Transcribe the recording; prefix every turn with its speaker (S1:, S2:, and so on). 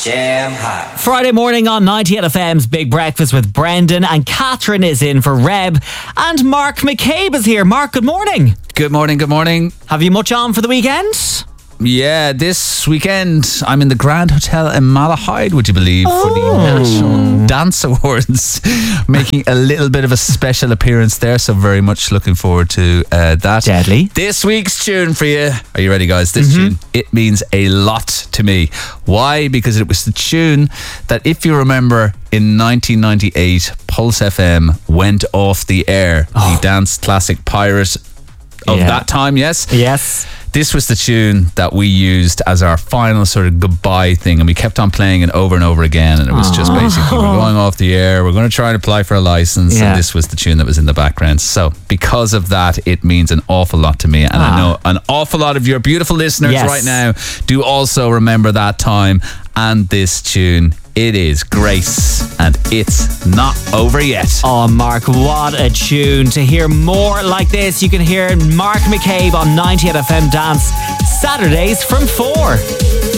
S1: Jam hot.
S2: Friday morning on 98 FM's Big Breakfast with Brendan, and Catherine is in for Reb, and Mark McCabe is here. Mark, good morning.
S3: Good morning, good morning.
S2: Have you much on for the weekend?
S3: Yeah, this weekend I'm in the Grand Hotel in Malahide, would you believe, for the National Dance Awards. Making a little bit of a special appearance there, so very much looking forward to that.
S2: Deadly.
S3: This week's tune for you. Are you ready, guys? This tune, it means a lot to me. Why? Because it was the tune that, if you remember, in 1998, Pulse FM went off the air. The dance classic pirate of that time, yes?
S2: Yes.
S3: This was the tune that we used as our final sort of goodbye thing, and we kept on playing it over and over again, and it was just basically, we're going off the air, we're going to try and apply for a license, and this was the tune that was in the background. So because of that, it means an awful lot to me, and I know an awful lot of your beautiful listeners right now do also remember that time and this tune. It is Grace, and it's not over yet.
S2: Oh, Mark, what a tune. To hear more like this, you can hear Mark McCabe on 98 FM Dance Saturdays from 4.